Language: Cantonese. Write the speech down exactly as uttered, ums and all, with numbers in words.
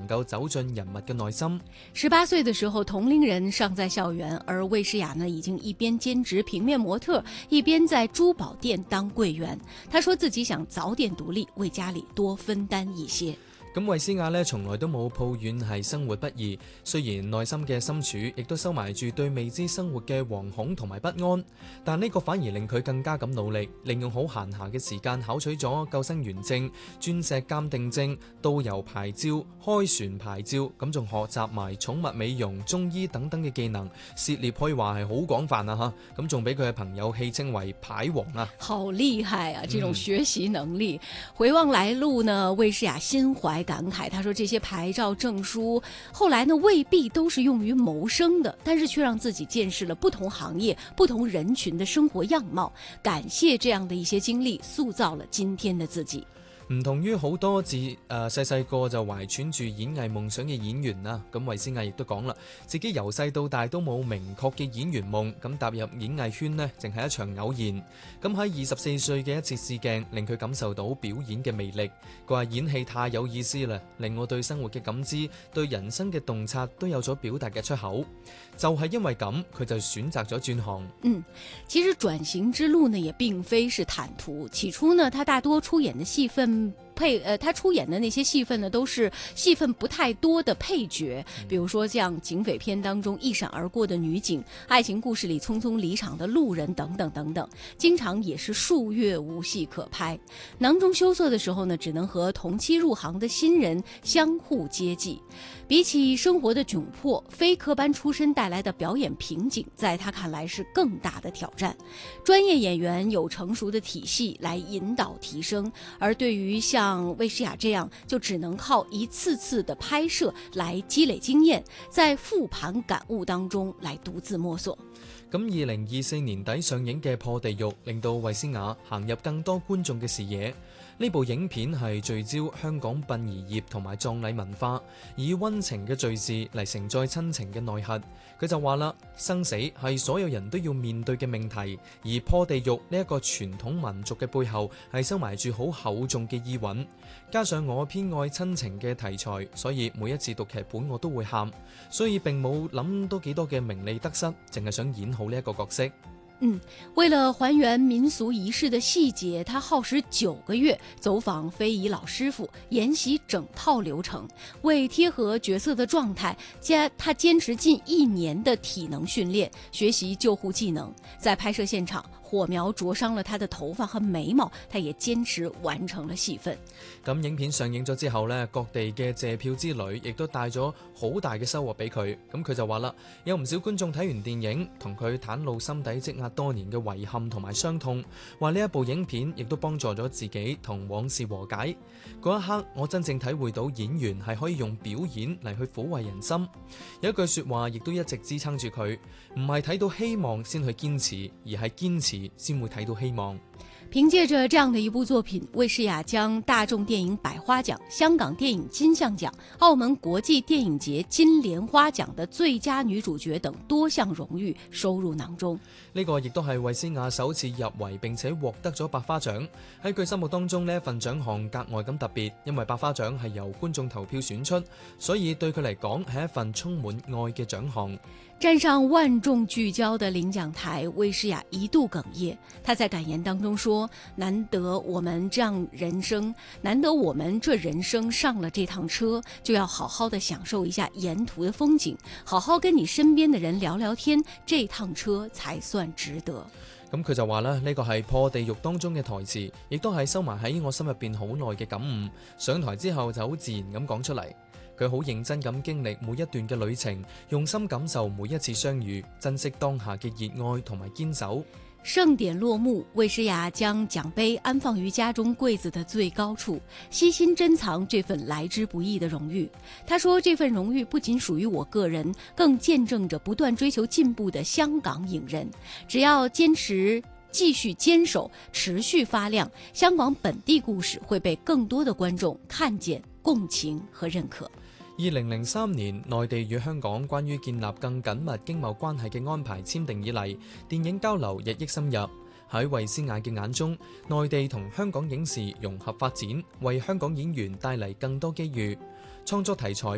能夠走進人物嘅內心。 十八歲的時候，同齡人尚在校園，而魏詩雅呢，已經一邊兼職平面模特，一邊在珠寶店當櫃員。她說自己想早點獨立，為家裏多分擔一些。 咁魏詩雅呢，從來都冇抱怨係生活不易，雖然內心嘅深處亦都收埋住對未知生活嘅惶恐同埋不安，但呢個反而令佢更加咁努力，利用好閒暇嘅時間考取咗救生員證、鑽石鑑定證、導遊牌照、開船牌照，咁仲學習埋寵物美容、中醫等等嘅技能，涉獵可以話係好廣泛啊！嚇，咁仲俾佢嘅朋友戲稱為牌王啊！ 好厲害啊！這種學習能力。嗯、回望來路呢，魏詩雅心懷感慨，他說這些牌照證書後來呢未必都是用於謀生的，但是卻讓自己見識了不同行業、不同人群的生活樣貌。感謝這樣的一些經歷，塑造了今天的自己。 唔同於好多自誒細細個就懷揣住演藝夢想嘅演員啦，咁魏詩雅亦都講啦，自己由細到大都冇明確嘅演員夢，咁踏入演藝圈呢，淨係一場偶然。咁喺二十四歲嘅一次試鏡，令佢感受到表演嘅魅力。佢話演戲太有意思啦，令我對生活嘅感知、對人生嘅洞察都有咗表達嘅出口。就係因為咁，佢就選擇咗轉行。 嗯，其實轉型之路呢，也並非是坦途。起初呢，他大多出演的戲份。配呃，他出演的那些戲份呢，都是戲份不太多的配角，比如說像警匪片當中一閃而過的女警，愛情故事裏匆匆離場的路人等等等等，經常也是數月無戲可拍。囊中羞澀的時候呢，只能和同期入行的新人相互接濟。比起生活的窘迫，非科班出身帶來的表演瓶頸，在他看來是更大的挑戰。專業演員有成熟的體系來引導提升，而對於像魏詩雅這樣就只能靠一次次的拍攝來積累經驗，在復盤感悟當中來獨自摸索。 咁二零二四年底上映嘅《破地獄》令到魏詩雅行入更多觀眾嘅視野。呢部影片係聚焦香港殯儀業同埋葬禮文化，以溫情嘅敘事嚟承載親情嘅內核。佢就話啦，生死係所有人都要面對嘅命題，而破地獄呢一個傳統民俗嘅背後係收埋住好厚重嘅意蘊。加上我偏愛親情嘅題材，所以每一次讀劇本我都會喊，所以並冇諗多幾多嘅名利得失，淨係想演好呢一個角色。 嗯，為了還原民俗儀式的細節，他耗時九個月走訪非遺老師傅，研習整套流程。為貼合角色的狀態，加他堅持近一年的體能訓練，學習救護技能。在拍攝現場，火苗灼傷了他的頭髮和眉毛，他也堅持完成了戲份。 咁影片上映咗之後呢，各地嘅謝票之旅亦都帶咗好大嘅收穫俾佢。咁佢就話啦，有唔少觀眾睇完電影，同佢袒露心底積壓多年嘅遺憾同埋傷痛，話呢一部影片亦都幫助咗自己同往事和解。嗰一刻，我真正體會到演員係可以用表演嚟去撫慰人心。有一句說話亦都一直支撐住佢，唔係睇到希望先去堅持，而係堅持先會睇到希望。 憑借着這樣的一部作品，魏詩雅將大眾電影百花獎、香港電影金像獎、澳門國際電影節金蓮花獎的最佳女主角等多項榮譽收入囊中。 呢個亦都係魏詩雅首次入圍並且獲得咗百花獎。喺佢心目當中，呢一份獎項格外咁特別，因為百花獎係由觀眾投票選出，所以對佢嚟講係一份充滿愛嘅獎項。 站上萬眾聚焦的領獎台，魏詩雅一度哽咽。她在感言當中說，難得我們這樣人生，難得我們這人生上了這趟車，就要好好的享受一下沿途的風景，好好跟你身邊的人聊聊天，這趟車才算值得。 咁佢就話啦，呢個係破地獄當中嘅台詞，亦都係收埋喺我心入邊好耐嘅感悟，上台之後就好自然咁講出嚟。佢好認真咁經歷每一段嘅旅程，用心感受每一次相遇，珍惜當下嘅熱愛同埋堅守。 盛典落幕，魏詩雅將獎杯安放於家中櫃子的最高處，悉心珍藏這份來之不易的榮譽。她說，這份榮譽不僅屬於我個人，更見證着不斷追求進步的香港影人。只要堅持繼續堅守，持續發亮，香港本地故事會被更多的觀眾看見、共情和認可。 二零零三年，內地與香港關於建立更緊密經貿關係嘅安排簽訂以嚟，電影交流日益深入。喺魏詩雅嘅眼中，內地同香港影視融合發展，為香港演員帶嚟更多機遇，創作題材